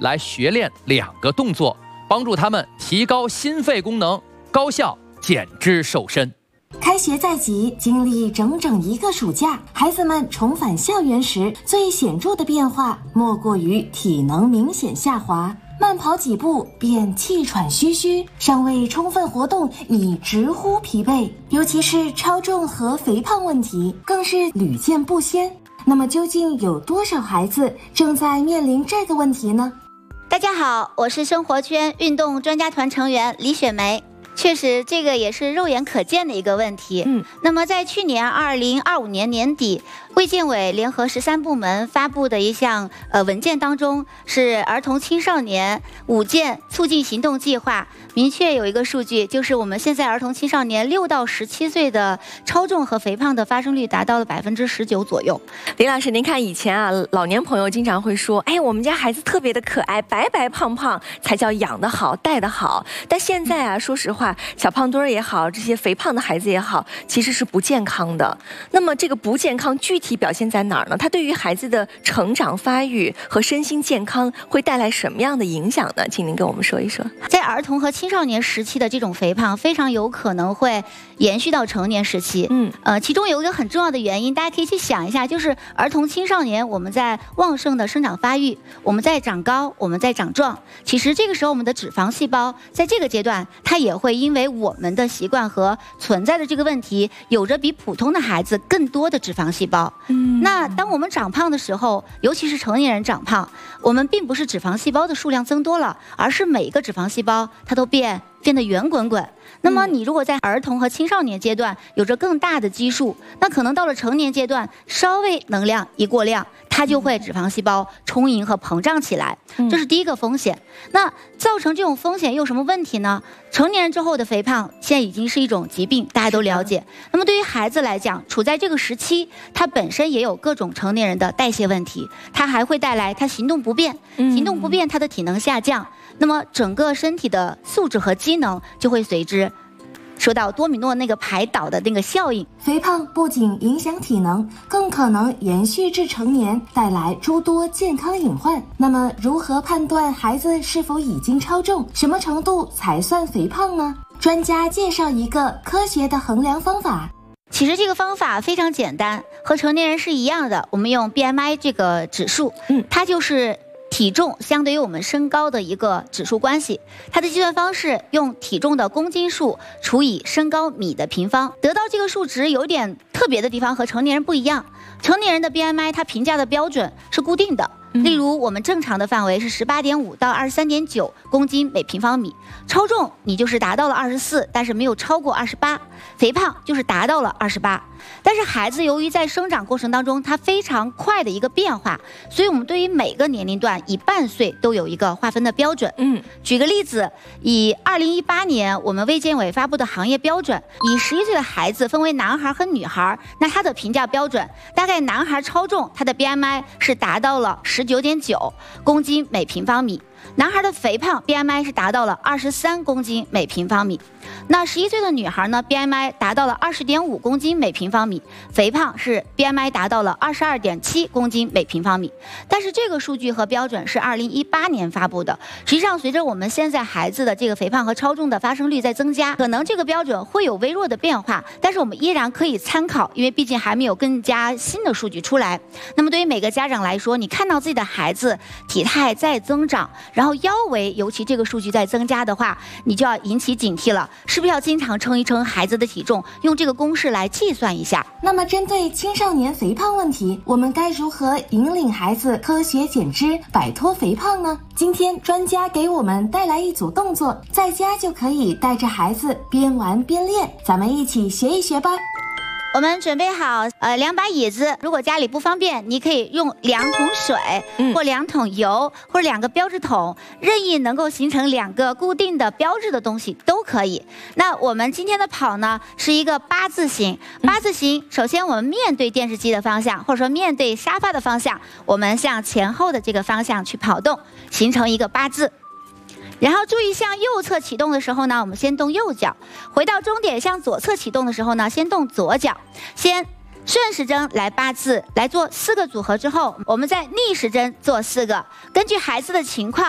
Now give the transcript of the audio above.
来学练2个动作，帮助他们提高心肺功能，高效减脂瘦身。 开学在即，经历整整1个暑假，孩子们重返校园时，最显著的变化莫过于体能明显下滑，慢跑几步便气喘吁吁，尚未充分活动已直呼疲惫。尤其是超重和肥胖问题，更是屡见不鲜。那么究竟有多少孩子正在面临这个问题呢？ 大家好，我是生活圈运动专家团成员李雪梅。确实，这个也是肉眼可见的一个问题。那么在去年2025年年底，卫健委联合13部门发布的一项文件当中，是儿童青少年5件促进行动计划，明确有一个数据，就是我们现在儿童青少年6到17岁的超重和肥胖的发生率达到了19%左右。 林老师，您看以前啊，老年朋友经常会说，哎，我们家孩子特别的可爱，白白胖胖才叫养得好带得好。但现在啊，说实话，小胖墩儿也好，这些肥胖的孩子也好，其实是不健康的。那么这个不健康具体表现在哪儿呢？它对于孩子的成长发育和身心健康会带来什么样的影响呢？请您跟我们说一说。 在儿童和青少年时期的这种肥胖，非常有可能会延续到成年时期。其中有一个很重要的原因，大家可以去想一下，就是儿童青少年我们在旺盛的生长发育，我们在长高，我们在长壮。其实这个时候我们的脂肪细胞在这个阶段，它也会因为我们的习惯和存在的这个问题，有着比普通的孩子更多的脂肪细胞。那当我们长胖的时候，尤其是成年人长胖，我们并不是脂肪细胞的数量增多了，而是每一个脂肪细胞它都变得圆滚滚。那么你如果在儿童和青少年阶段有着更大的基数，那可能到了成年阶段，稍微能量一过量，它就会脂肪细胞充盈和膨胀起来，这是第一个风险。那造成这种风险又有什么问题呢？成年人之后的肥胖现在已经是一种疾病，大家都了解。那么对于孩子来讲，处在这个时期，他本身也有各种成年人的代谢问题，他还会带来他行动不便，他的体能下降，那么整个身体的素质和机能就会随之受到多米诺那个排倒的那个效应。 肥胖不仅影响体能，更可能延续至成年，带来诸多健康隐患。那么如何判断孩子是否已经超重，什么程度才算肥胖呢？专家介绍一个科学的衡量方法。 其实这个方法非常简单，和成年人是一样的，我们用 BMI 这个指数，它就是体重相对于我们身高的一个指数关系。它的计算方式用体重的公斤数除以身高米的平方，得到这个数值有点特别的地方，和成年人不一样。成年人的 BMI 它评价的标准是固定的，例如我们正常的范围是18.5到23.9公斤每平方米，超重你就是达到了24，但是没有超过28，肥胖就是达到了28。但是孩子由于在生长过程当中它非常快的一个变化，所以我们对于每个年龄段以半岁都有一个划分的标准。举个例子，以2018年我们卫健委发布的行业标准，以11岁的孩子分为男孩和女孩，那他的评价标准大概男孩超重他的 BMI 是达到了19.9公斤每平方米，男孩的肥胖 BMI 是达到了23公斤每平方米。那11岁的女孩呢 BMI 达到了20.5公斤每平方米，肥胖是 BMI 达到了22.7公斤每平方米。但是这个数据和标准是2018年发布的，实际上随着我们现在孩子的这个肥胖和超重的发生率在增加，可能这个标准会有微弱的变化，但是我们依然可以参考，因为毕竟还没有更加新的数据出来。那么对于每个家长来说，你看到自己的孩子体态在增长，然后腰围尤其这个数据在增加的话，你就要引起警惕了，是不是要经常称一称孩子的体重，用这个公式来计算一下。 那么针对青少年肥胖问题，我们该如何引领孩子科学减脂，摆脱肥胖呢？今天专家给我们带来一组动作，在家就可以带着孩子边玩边练，咱们一起学一学吧。 我们准备好2把椅子，如果家里不方便，你可以用2桶水，或2桶油，或者2个标志桶，任意能够形成2个固定的标志的东西都可以。那我们今天的跑呢是一个8字形，首先我们面对电视机的方向，或者说面对沙发的方向，我们向前后的这个方向去跑动，形成一个8字。然后注意向右侧启动的时候呢，我们先动右脚，回到终点向左侧启动的时候呢，先动左脚，先顺时针来8字来做4个组合之后，我们再逆时针做4个，根据孩子的情况